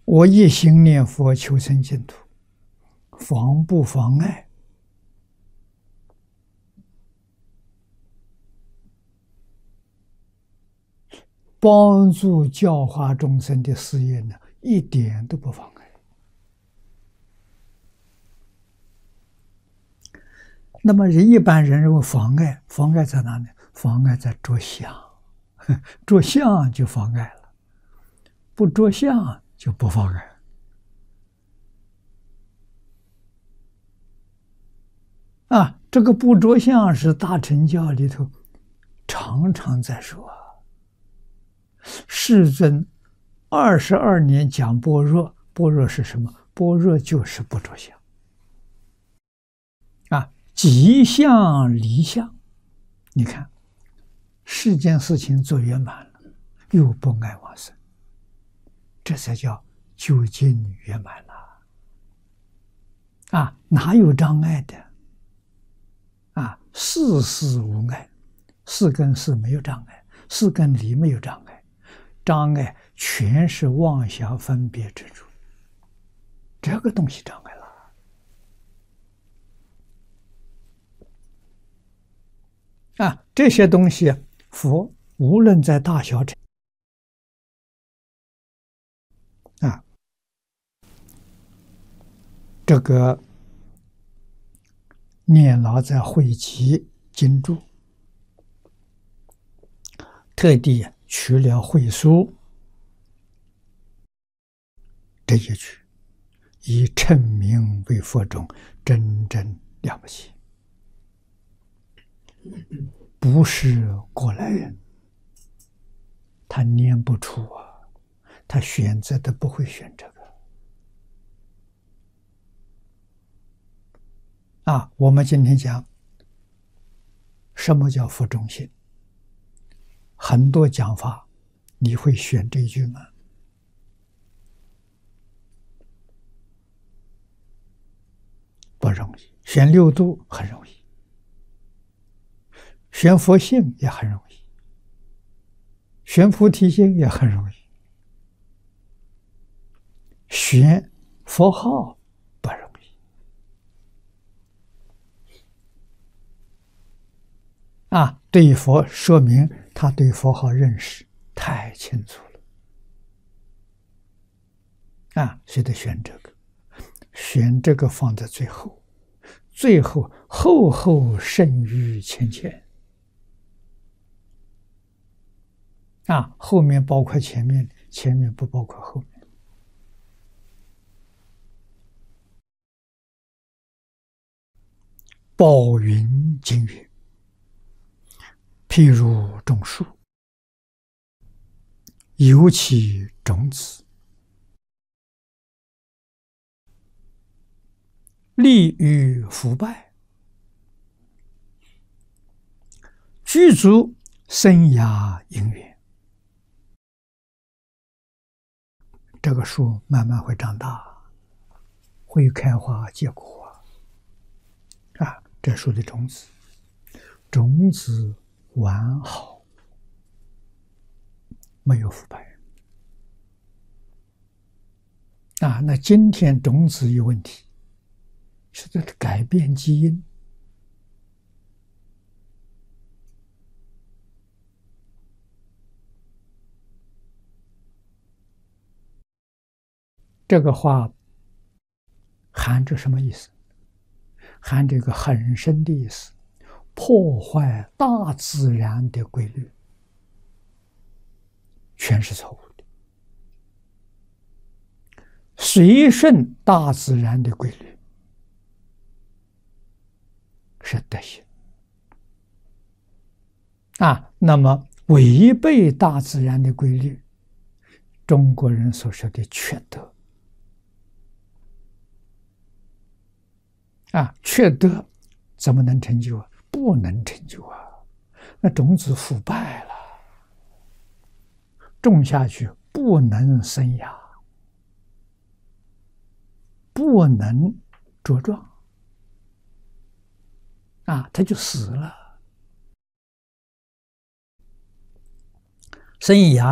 我一心念佛求生净土，妨不妨碍帮助教化众生的事业呢？一点都不妨碍。那么一般人认为妨碍，妨碍在哪里？妨碍在着相，着相就妨碍了，不着相就不妨碍。这个不着相是大乘教里头常常在说。世尊22年讲般若，般若是什么？般若就是不着相。即相离相，你看世间事情做圆满了，又不爱往生，这才叫究竟圆满了。哪有障碍的？事事无碍，事跟事没有障碍，事跟理没有障碍，障碍全是妄想分别之处，这个东西障碍了。这些东西佛无论在大小乘这个念老在汇集经注，特地取了会书这一句，以称名为佛种，真正了不起，不是过来人，他念不出他选择的不会选这个。我们今天讲什么叫佛种性，很多讲法你会选这一句吗？不容易。选六度很容易，选佛性也很容易，选菩提心也很容易，选佛号不容易。对佛说明他对佛号认识太清楚了，所以得选这个，选这个放在最后，最后后后胜于前前。后面包括前面，前面不包括后面。宝云经云：譬如种树，有其种子，利于腐败，具足生涯因缘。这个树慢慢会长大，会开花结果。这树的种子，种子完好，没有腐败。那今天种子有问题，是在改变基因。这个话含着什么意思？含着一个很深的意思，破坏大自然的规律，全是错误的。随顺大自然的规律是德行那么违背大自然的规律，中国人所说的缺德缺德怎么能成就不能成就那种子腐败了，种下去不能生芽，不能茁壮它就死了。生芽